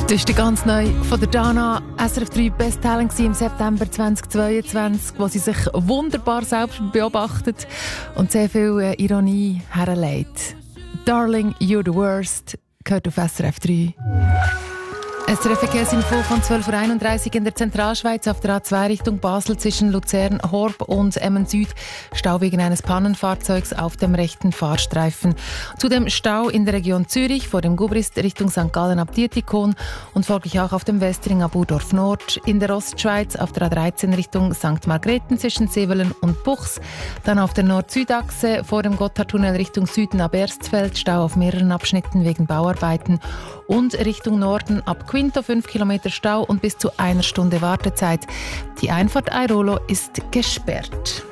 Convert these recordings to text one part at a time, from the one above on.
Das ist ganz neu von der Dana, SRF 3 Best Talent im September 2022, wo sie sich wunderbar selbst beobachtet und sehr viel Ironie herlegt. Darling, you're the worst, gehört auf SRF 3. SRF Verkehrsinfo von 12.31 Uhr in der Zentralschweiz auf der A2 Richtung Basel zwischen Luzern, Horb und Emmen Süd. Stau wegen eines Pannenfahrzeugs auf dem rechten Fahrstreifen. Zudem Stau in der Region Zürich vor dem Gubrist Richtung St. Gallen ab Dietikon und folglich auch auf dem Westring ab Urdorf Nord. In der Ostschweiz auf der A13 Richtung St. Margrethen zwischen Sevelen und Buchs. Dann auf der Nord-Süd-Achse vor dem Gotthardtunnel Richtung Süden ab Erstfeld. Stau auf mehreren Abschnitten wegen Bauarbeiten. Und Richtung Norden ab Quinto 5 Kilometer Stau und bis zu 1 Stunde Wartezeit. Die Einfahrt Airolo ist gesperrt.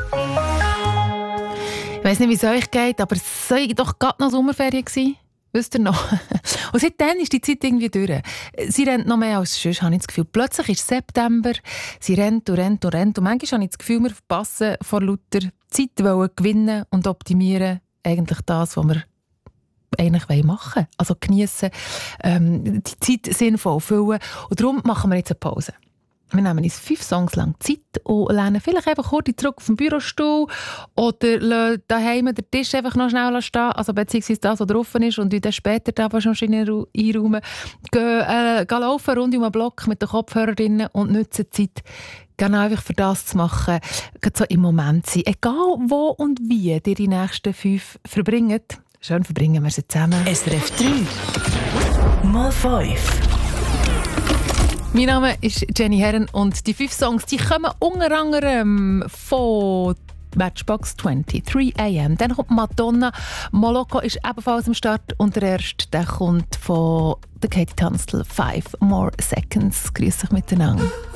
Ich weiss nicht, wie es euch geht, aber es war doch gerade noch Sommerferien gewesen. Wisst ihr noch? Und seitdem ist die Zeit irgendwie durch. Sie rennt noch mehr als sonst, habe ich das Gefühl. Plötzlich ist September, sie rennt und rennt und rennt. Und manchmal habe ich das Gefühl, wir verpassen vor lauter Zeit gewinnen und optimieren eigentlich das, was wir eigentlich machen wollen. Also geniessen, die Zeit sinnvoll füllen. Und darum machen wir jetzt eine Pause. Wir nehmen uns 5 Songs lang Zeit und lehnen vielleicht einfach kurz zurück auf den Bürostuhl oder lassen daheim den Tisch einfach noch schnell stehen, also beziehungsweise das, was drauf ist, und dann später die Waschmaschine einräumen. Gehen laufen rund um den Block mit den Kopfhörern und nutzen die Zeit genau einfach für das zu machen, gerade so im Moment sein. Egal wo und wie ihr die nächsten 5 verbringt. Schön verbringen wir sie zusammen. SRF 3 mal 5. Mein Name ist Jenny Herren und die 5 Songs, die kommen unter anderem von Matchbox 20, 3 AM. Dann kommt Madonna, Moloko ist ebenfalls am Start und der erste, der kommt von der Katie Tunstall, 5 More Seconds. Grüß euch miteinander.